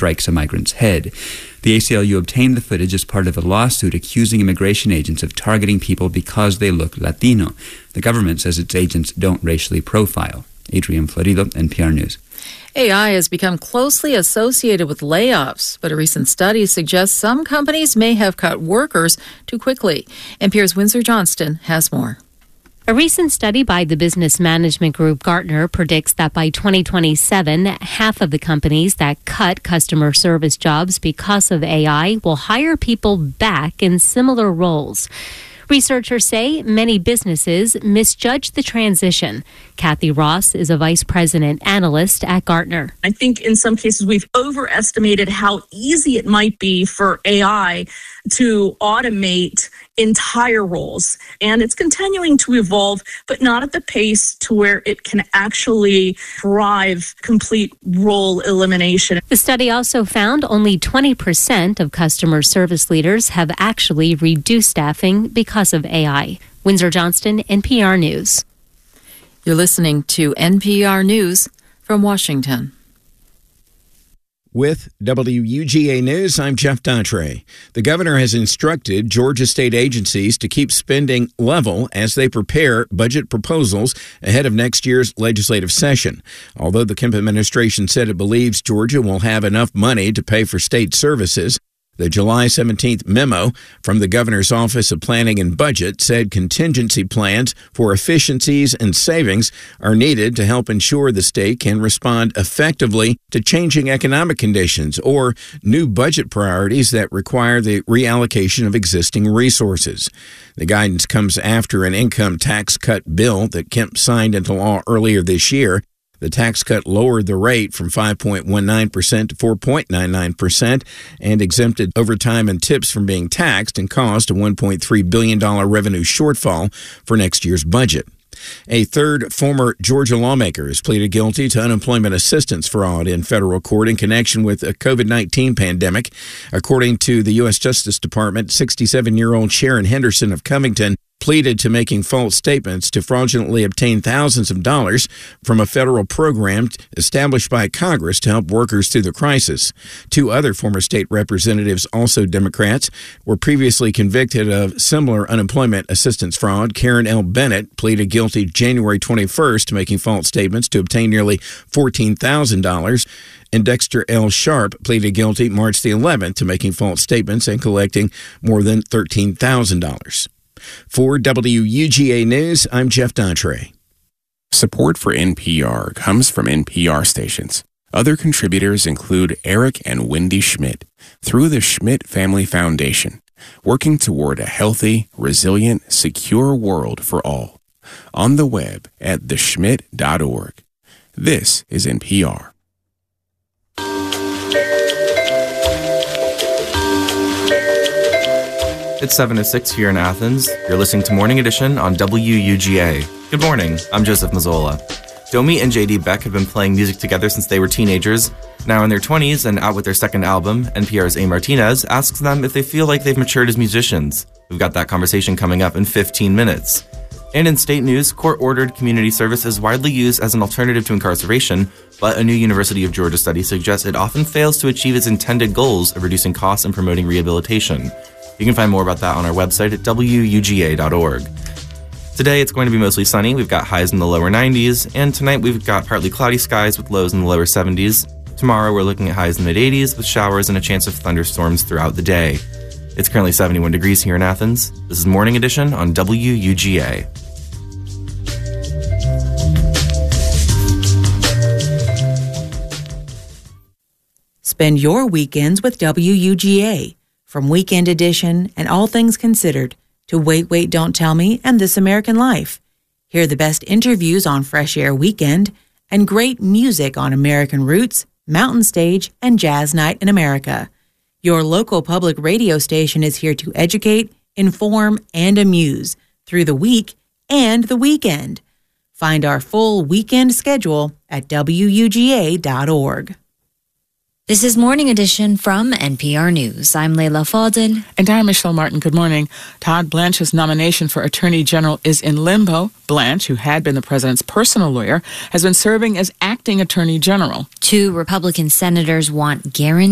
strikes a migrant's head. The ACLU obtained the footage as part of a lawsuit accusing immigration agents of targeting people because they look Latino. The government says its agents don't racially profile. Adrian Florido, NPR News. AI has become closely associated with layoffs, but a recent study suggests some companies may have cut workers too quickly. NPR's Windsor Johnston has more. A recent study by the business management group Gartner predicts that by 2027, half of the companies that cut customer service jobs because of AI will hire people back in similar roles. Researchers say many businesses misjudge the transition. Kathy Ross is a vice president analyst at Gartner. I think in some cases we've overestimated how easy it might be for AI to automate entire roles. And it's continuing to evolve, but not at the pace to where it can actually drive complete role elimination. The study also found only 20% of customer service leaders have actually reduced staffing because of AI. Windsor Johnston, NPR News. You're listening to NPR News from Washington. With WUGA News, I'm Jeff Daughtry. The governor has instructed Georgia state agencies to keep spending level as they prepare budget proposals ahead of next year's legislative session. Although the Kemp administration said it believes Georgia will have enough money to pay for state services, the July 17th memo from the governor's Office of Planning and Budget said contingency plans for efficiencies and savings are needed to help ensure the state can respond effectively to changing economic conditions or new budget priorities that require the reallocation of existing resources. The guidance comes after an income tax cut bill that Kemp signed into law earlier this year. The tax cut lowered the rate from 5.19% to 4.99% and exempted overtime and tips from being taxed and caused a $1.3 billion revenue shortfall for next year's budget. A third former Georgia lawmaker has pleaded guilty to unemployment assistance fraud in federal court in connection with a COVID-19 pandemic. According to the U.S. Justice Department, 67-year-old Sharon Henderson of Covington pleaded to making false statements to fraudulently obtain thousands of dollars from a federal program established by Congress to help workers through the crisis. Two other former state representatives, also Democrats, were previously convicted of similar unemployment assistance fraud. Karen L. Bennett pleaded guilty January 21st to making false statements to obtain nearly $14,000. And Dexter L. Sharp pleaded guilty March the 11th to making false statements and collecting more than $13,000. For WUGA News, I'm Jeff Daughtry. Support for NPR comes from NPR stations. Other contributors include Eric and Wendy Schmidt through the Schmidt Family Foundation, working toward a healthy, resilient, secure world for all. On the web at theschmidt.org. This is NPR. It's 7:06 here in Athens. You're listening to Morning Edition on WUGA. Good morning. I'm Joseph Mazzola. Domi and JD Beck have been playing music together since they were teenagers. Now in their 20s and out with their second album, NPR's A. Martinez asks them if they feel like they've matured as musicians. We've got that conversation coming up in 15 minutes. And in state news, court-ordered community service is widely used as an alternative to incarceration, but a new University of Georgia study suggests it often fails to achieve its intended goals of reducing costs and promoting rehabilitation. You can find more about that on our website at WUGA.org. Today, it's going to be mostly sunny. We've got highs in the lower 90s, and tonight we've got partly cloudy skies with lows in the lower 70s. Tomorrow, we're looking at highs in the mid-80s with showers and a chance of thunderstorms throughout the day. It's currently 71 degrees here in Athens. This is Morning Edition on WUGA. Spend your weekends with WUGA. From Weekend Edition and All Things Considered to Wait, Wait, Don't Tell Me and This American Life. Hear the best interviews on Fresh Air Weekend and great music on American Roots, Mountain Stage, and Jazz Night in America. Your local public radio station is here to educate, inform, and amuse through the week and the weekend. Find our full weekend schedule at WUGA.org. This is Morning Edition from NPR News. I'm Leila Fadel. And I'm Michelle Martin. Good morning. Todd Blanche's nomination for Attorney General is in limbo. Blanche, who had been the president's personal lawyer, has been serving as acting Attorney General. 2 Republican senators want guaranteed